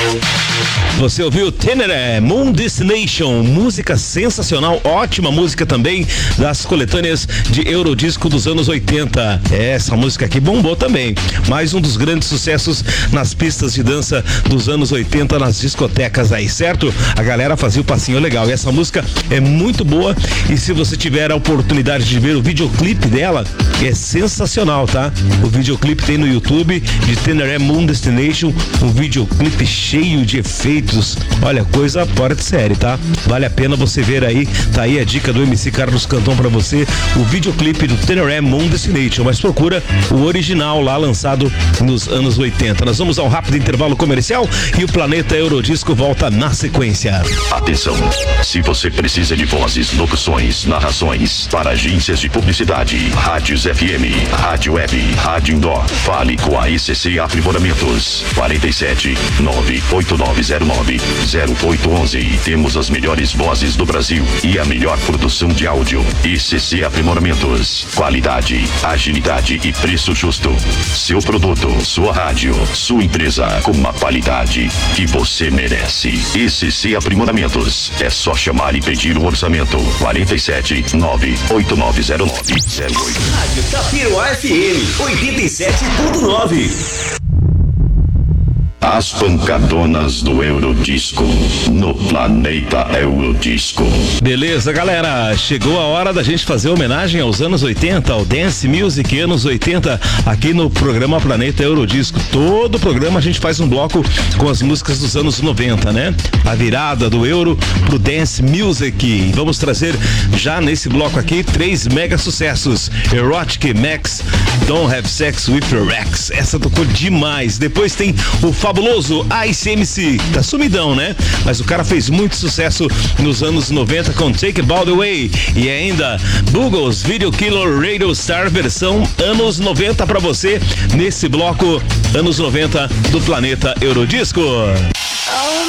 Você ouviu Teneré, Moon Destination, música sensacional, ótima música também das coletâneas de Eurodisco dos anos 80. Essa música aqui bombou também. Mais um dos grandes sucessos nas pistas de dança dos anos 80 nas discotecas aí, certo? A galera fazia o passinho legal e essa música é muito boa e se você tiver a oportunidade de ver o videoclipe dela, é sensacional, tá? O videoclipe tem no YouTube de Teneré Moon Destination, um videoclipe cheio de efeitos. Olha, coisa fora de série, tá? Vale a pena você ver aí, tá aí a dica do MC Carlos Canton pra você, o videoclipe do Teneré Moon Destination, mas procura o original lá lançado nos anos 80. Nós vamos ao rápido intervalo comercial e o Planeta Eurodisco volta na sequência. Atenção, se você precisa de vozes, locuções, narrações para agências de publicidade, rádios FM, rádio web, rádio indoor, fale com a ECC Aprimoramentos. 47 98909 0811. Temos as melhores vozes do Brasil e a melhor produção de áudio. ECC Aprimoramentos. Qualidade, agilidade e preço justo. Seu produto, sua rádio, sua empresa com uma qualidade que você merece. ECC Aprimoramentos. É só chamar e pedir um orçamento. 47 98909 08. Rádio Tapiruá FM 87.9. As pancadonas do Eurodisco no Planeta Eurodisco. Beleza, galera, chegou a hora da gente fazer homenagem aos anos 80, ao Dance Music anos 80, aqui no programa Planeta Eurodisco. Todo programa a gente faz um bloco com as músicas dos anos 90, né? A virada do Euro pro Dance Music. E vamos trazer já nesse bloco aqui 3 mega sucessos. Erotic Max, Don't Have Sex With Your Ex. Essa tocou demais. Depois tem o fabuloso Ice MC, tá sumidão, né? Mas o cara fez muito sucesso nos anos 90 com Take It All The Way. E ainda Bugles Video Killer Radio Star versão anos 90 pra você nesse bloco anos 90 do Planeta Eurodisco.